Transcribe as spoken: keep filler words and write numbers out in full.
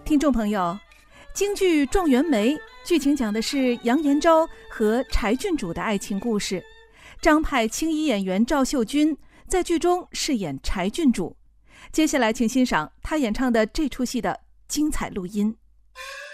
听众朋友，京剧《状元梅》剧情讲的是杨延昭和柴郡主的爱情故事。张派青衣演员赵秀君在剧中饰演柴郡主。接下来请欣赏她演唱的这出戏的精彩录音。